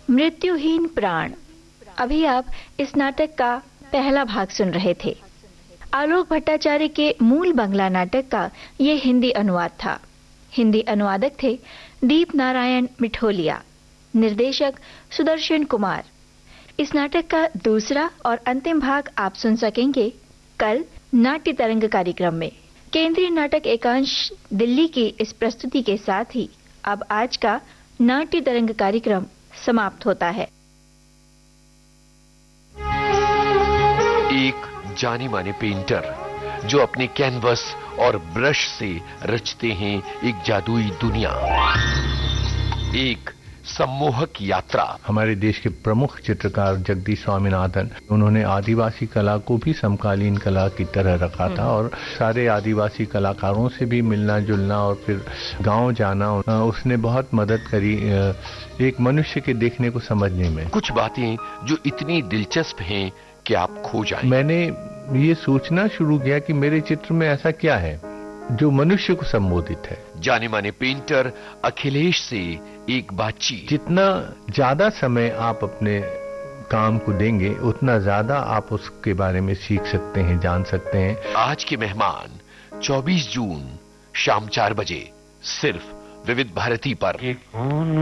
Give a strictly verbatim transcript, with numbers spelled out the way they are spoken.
मृत्युहीन प्राण। अभी आप इस नाटक का पहला भाग सुन रहे थे। आलोक भट्टाचार्य के मूल बंगला नाटक का ये हिंदी अनुवाद था। हिंदी अनुवादक थे दीप नारायण मिठोलिया, निर्देशक सुदर्शन कुमार। इस नाटक का दूसरा और अंतिम भाग आप सुन सकेंगे कल नाट्य तरंग कार्यक्रम में। केंद्रीय नाटक एकांश दिल्ली की इस प्रस्तुति के साथ ही अब आज का नाट्य तरंग कार्यक्रम समाप्त होता है। एक जाने माने पेंटर जो अपने कैनवस और ब्रश से रचते हैं एक जादुई दुनिया, एक सम्मोहक यात्रा। हमारे देश के प्रमुख चित्रकार जगदीश स्वामीनाथन, उन्होंने आदिवासी कला को भी समकालीन कला की तरह रखा था और सारे आदिवासी कलाकारों से भी मिलना जुलना और फिर गांव जाना, उसने बहुत मदद करी एक मनुष्य के देखने को समझने में। कुछ बातें जो इतनी दिलचस्प हैं कि आप खो जाएं। मैंने ये सोचना शुरू किया कि मेरे चित्र में ऐसा क्या है जो मनुष्य को संबोधित है। जाने माने पेंटर अखिलेश से एक बातचीत। जितना ज्यादा समय आप अपने काम को देंगे उतना ज्यादा आप उसके बारे में सीख सकते हैं, जान सकते हैं। आज के मेहमान चौबीस जून शाम चार बजे सिर्फ विविध भारती पर।